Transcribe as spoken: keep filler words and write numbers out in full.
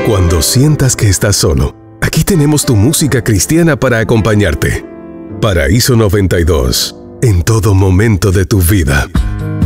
Cuando sientas que estás solo, aquí tenemos tu música cristiana para acompañarte. Paraíso noventa y dos, en todo momento de tu vida.